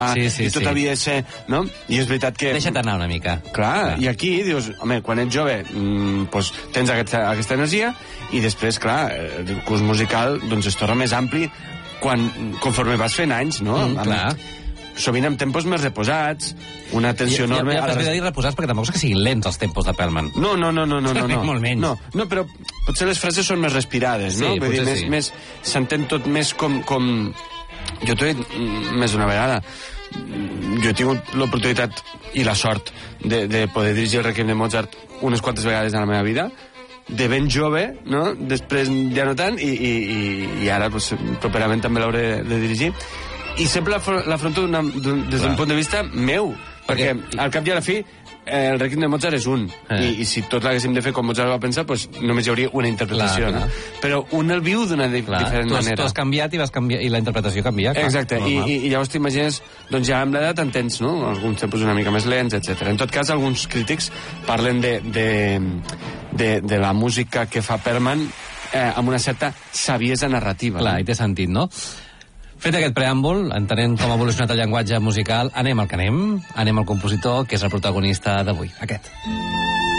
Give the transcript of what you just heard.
i tot havia de ser, no? I és veritat que... Deixa't anar una mica. Clar, i aquí dius, home, quan ets jove doncs tens aquesta energia i després, clar, el curs musical doncs es torna més ampli conforme vas fent anys, no? Clar. Sovint amb tempos més reposats, una atenció enorme... Ja has de dir reposats perquè tampoc és que siguin lents els tempos de Perlman. No. Molt menys. No, però potser les frases són més respirades, no? Sí, potser sí. S'entén tot més com... Jo t'ho he dit més d'una vegada. Jo he tingut l'oportunitat i la sort de poder dirigir el Requiem de Mozart unes quantes vegades en la meva vida, de ben jove, no? Després ja no tant, i ara properament també l'hauré de dirigir. I sempre l'afronto des d'un punt de vista meu, perquè al cap i a la fi el Requiem de Mozart és un, i si tot l'haguéssim de fer com Mozart va pensar, doncs només hi hauria una interpretació, no? Però un el viu d'una diferent manera. Tu has canviat i la interpretació canvia. Exacte, i llavors t'imagines, doncs ja amb l'edat entens, no? Alguns tempos una mica més lents, etc. En tot cas, alguns crítics parlen de la música que fa Perlman amb una certa saviesa narrativa. Clar, i té sentit, no? Fet aquest preàmbul, entenent com ha evolucionat el llenguatge musical, anem al que anem al compositor, que és el protagonista d'avui, aquest.